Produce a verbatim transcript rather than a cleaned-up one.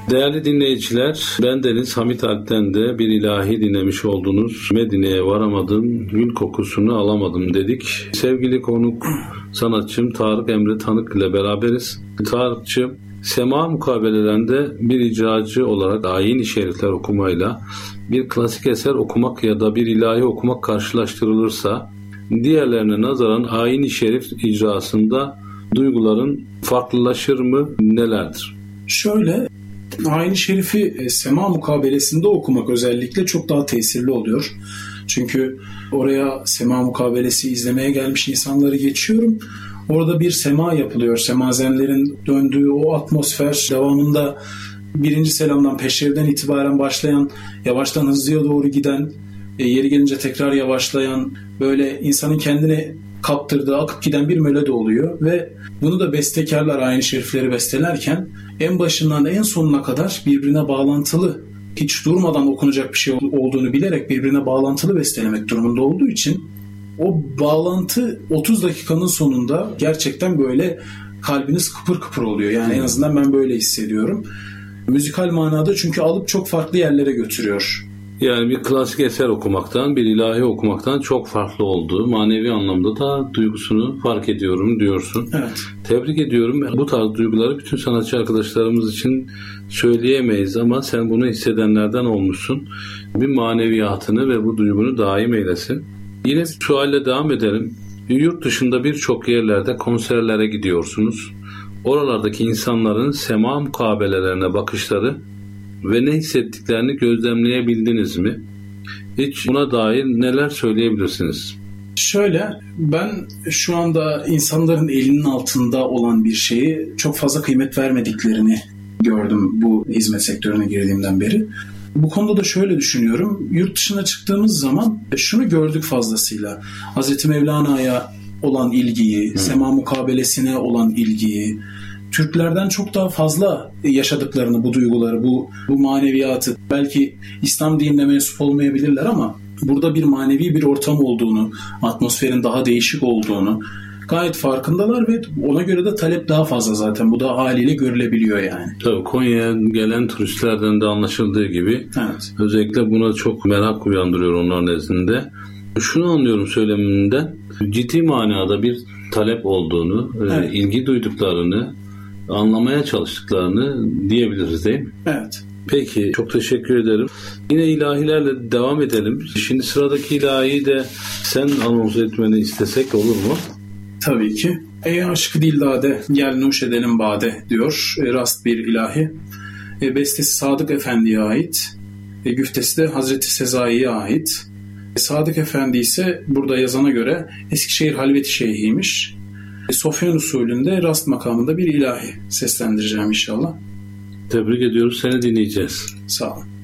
Değerli dinleyiciler, ben Deniz Hamit Alp'ten de bir ilahi dinlemiş oldunuz. Medine'ye varamadım, gül kokusunu alamadım dedik. Sevgili konuk sanatçım Tarık Emre Tanık ile beraberiz. Tarık'cığım, sema mukabelelerinde bir icracı olarak ayin-i şerifler okumayla bir klasik eser okumak ya da bir ilahi okumak karşılaştırılırsa, diğerlerine nazaran ayin-i şerif icrasında duyguların farklılaşır mı, nelerdir? Şöyle, ayin-i şerifi sema mukabelesinde okumak özellikle çok daha tesirli oluyor. Çünkü oraya sema mukabelesi izlemeye gelmiş insanları geçiyorum. Orada bir sema yapılıyor. Semazenlerin döndüğü o atmosfer devamında birinci selamdan peşrevden itibaren başlayan, yavaştan hızlıya doğru giden, yeri gelince tekrar yavaşlayan, böyle insanın kendini kaptırdığı, akıp giden bir melodi oluyor ve bunu da bestekarlar ayin-i şerifleri bestelerken en başından en sonuna kadar birbirine bağlantılı, hiç durmadan okunacak bir şey olduğunu bilerek birbirine bağlantılı bestelemek durumunda olduğu için o bağlantı otuz dakikanın sonunda gerçekten böyle kalbiniz kıpır kıpır oluyor. Yani en azından ben böyle hissediyorum. Müzikal manada, çünkü alıp çok farklı yerlere götürüyor. Yani bir klasik eser okumaktan, bir ilahi okumaktan çok farklı olduğu, manevi anlamda da duygusunu fark ediyorum diyorsun. Evet. Tebrik ediyorum. Bu tarz duyguları bütün sanatçı arkadaşlarımız için söyleyemeyiz ama sen bunu hissedenlerden olmuşsun. Bir maneviyatını ve bu duygunu daim eylesin. Yine şu halle devam edelim. Yurt dışında birçok yerlerde konserlere gidiyorsunuz. Oralardaki insanların sema mukabelelerine bakışları ve ne hissettiklerini gözlemleyebildiniz mi? Hiç buna dair neler söyleyebilirsiniz? Şöyle, ben şu anda insanların elinin altında olan bir şeyi çok fazla kıymet vermediklerini gördüm bu hizmet sektörüne girdiğimden beri. Bu konuda da şöyle düşünüyorum. Yurt dışına çıktığımız zaman şunu gördük fazlasıyla. Hazreti Mevlana'ya olan ilgiyi, Hı. sema mukabelesine olan ilgiyi, Türklerden çok daha fazla yaşadıklarını, bu duyguları, bu bu maneviyatı, belki İslam dinine mensup olmayabilirler ama burada bir manevi bir ortam olduğunu, atmosferin daha değişik olduğunu gayet farkındalar ve ona göre de talep daha fazla zaten. Bu da haliyle görülebiliyor yani. Tabii Konya'ya gelen turistlerden de anlaşıldığı gibi evet. Özellikle buna çok merak uyandırıyor onların nezdinde. Şunu anlıyorum söyleminden, ciddi manada bir talep olduğunu, evet. ilgi duyduklarını, anlamaya çalıştıklarını diyebiliriz değil mi? Evet. Peki, çok teşekkür ederim. Yine ilahilerle devam edelim. Şimdi sıradaki ilahiyi de sen anons etmeni istesek olur mu? Tabii ki. Ey aşkı dildade, gel nuş edelim bade diyor. E, rast bir ilahi. E, bestesi Sadık Efendi'ye ait. E, güftesi de Hazreti Sezai'ye ait. E, Sadık Efendi ise burada yazana göre Eskişehir Halveti Şeyhiymiş. E, Sofyan usulünde rast makamında bir ilahi seslendireceğim inşallah. Tebrik ediyoruz. Seni dinleyeceğiz. Sağ olun.